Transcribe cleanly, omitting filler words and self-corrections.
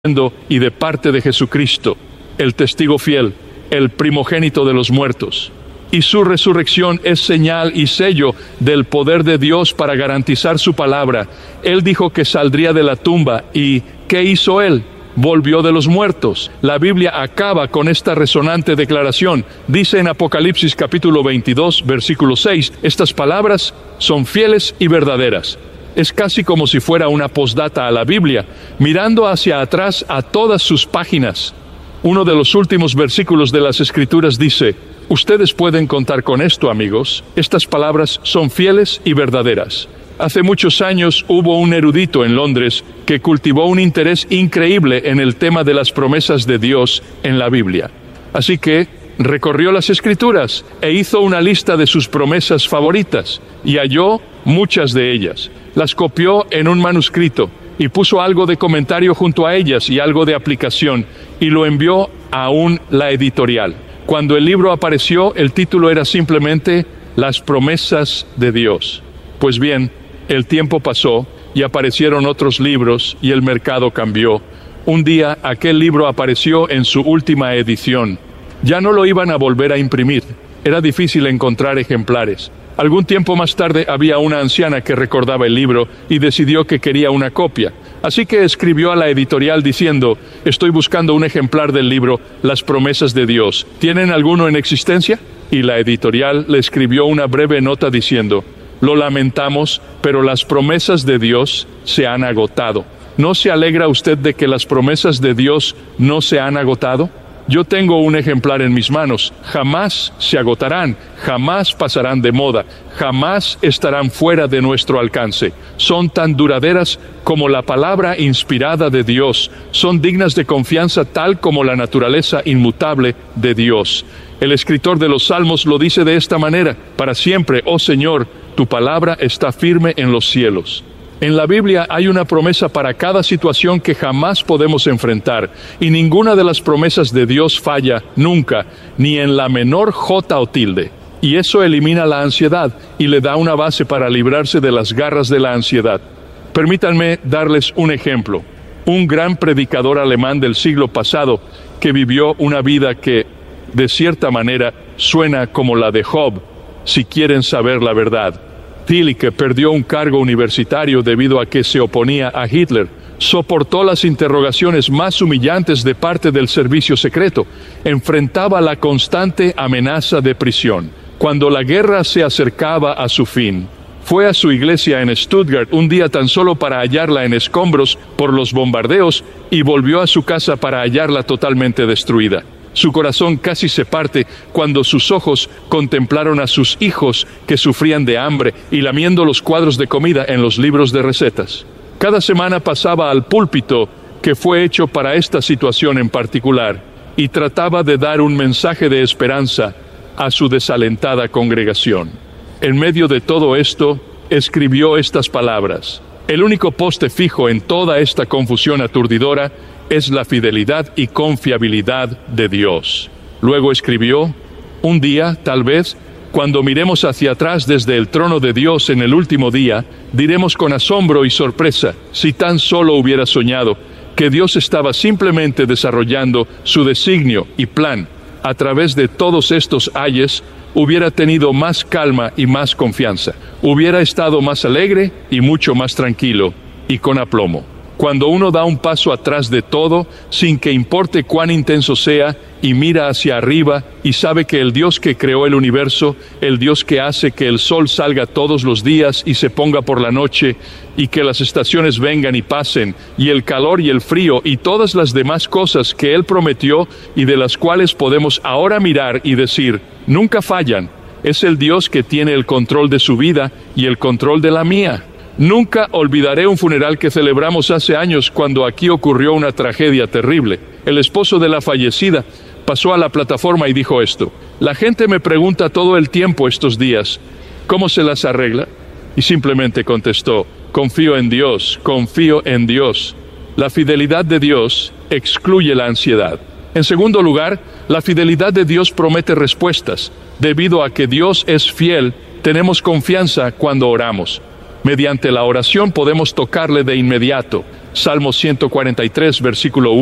y de parte de Jesucristo, el testigo fiel, el primogénito de los muertos. Y su resurrección es señal y sello del poder de Dios para garantizar su palabra. Él dijo que saldría de la tumba, ¿y qué hizo Él? Volvió de los muertos. La Biblia acaba con esta resonante declaración. Dice en Apocalipsis capítulo 22, versículo 6, estas palabras son fieles y verdaderas. Es casi como si fuera una postdata a la Biblia, mirando hacia atrás a todas sus páginas. Uno de los últimos versículos de las Escrituras dice: ustedes pueden contar con esto, amigos. Estas palabras son fieles y verdaderas. Hace muchos años hubo un erudito en Londres que cultivó un interés increíble en el tema de las promesas de Dios en la Biblia. Así que recorrió las Escrituras e hizo una lista de sus promesas favoritas y halló muchas de ellas. Las copió en un manuscrito y puso algo de comentario junto a ellas y algo de aplicación y lo envió a la editorial. Cuando el libro apareció, el título era simplemente Las promesas de Dios. Pues bien, el tiempo pasó y aparecieron otros libros y el mercado cambió. Un día aquel libro apareció en su última edición. Ya no lo iban a volver a imprimir. Era difícil encontrar ejemplares. Algún tiempo más tarde había una anciana que recordaba el libro y decidió que quería una copia. Así que escribió a la editorial diciendo: estoy buscando un ejemplar del libro Las promesas de Dios. ¿Tienen alguno en existencia? Y la editorial le escribió una breve nota diciendo: lo lamentamos, pero las promesas de Dios se han agotado. ¿No se alegra usted de que las promesas de Dios no se han agotado? Yo tengo un ejemplar en mis manos. Jamás se agotarán, jamás pasarán de moda, jamás estarán fuera de nuestro alcance. Son tan duraderas como la palabra inspirada de Dios. Son dignas de confianza tal como la naturaleza inmutable de Dios. El escritor de los Salmos lo dice de esta manera: para siempre, oh Señor, tu palabra está firme en los cielos. En la Biblia hay una promesa para cada situación que jamás podemos enfrentar, y ninguna de las promesas de Dios falla nunca, ni en la menor jota o tilde. Y eso elimina la ansiedad y le da una base para librarse de las garras de la ansiedad. Permítanme darles un ejemplo. Un gran predicador alemán del siglo pasado que vivió una vida que, de cierta manera, suena como la de Job, si quieren saber la verdad. Tillich perdió un cargo universitario debido a que se oponía a Hitler. Soportó las interrogaciones más humillantes de parte del servicio secreto. Enfrentaba la constante amenaza de prisión. Cuando la guerra se acercaba a su fin, fue a su iglesia en Stuttgart un día tan solo para hallarla en escombros por los bombardeos y volvió a su casa para hallarla totalmente destruida. Su corazón casi se parte cuando sus ojos contemplaron a sus hijos que sufrían de hambre y lamiendo los cuadros de comida en los libros de recetas. Cada semana pasaba al púlpito que fue hecho para esta situación en particular y trataba de dar un mensaje de esperanza a su desalentada congregación. En medio de todo esto, escribió estas palabras: el único poste fijo en toda esta confusión aturdidora es la fidelidad y confiabilidad de Dios. Luego escribió: un día, tal vez, cuando miremos hacia atrás desde el trono de Dios en el último día, diremos con asombro y sorpresa, si tan solo hubiera soñado, que Dios estaba simplemente desarrollando su designio y plan. A través de todos estos ayes, hubiera tenido más calma y más confianza. Hubiera estado más alegre y mucho más tranquilo y con aplomo. Cuando uno da un paso atrás de todo, sin que importe cuán intenso sea, y mira hacia arriba y sabe que el Dios que creó el universo, el Dios que hace que el sol salga todos los días y se ponga por la noche, y que las estaciones vengan y pasen, y el calor y el frío y todas las demás cosas que Él prometió y de las cuales podemos ahora mirar y decir, nunca fallan, es el Dios que tiene el control de su vida y el control de la mía. Nunca olvidaré un funeral que celebramos hace años cuando aquí ocurrió una tragedia terrible. El esposo de la fallecida pasó a la plataforma y dijo esto: la gente me pregunta todo el tiempo estos días, ¿cómo se las arregla? Y simplemente contestó: confío en Dios, confío en Dios. La fidelidad de Dios excluye la ansiedad. En segundo lugar, la fidelidad de Dios promete respuestas. Debido a que Dios es fiel, tenemos confianza cuando oramos. Mediante la oración podemos tocarle de inmediato. Salmo 143, versículo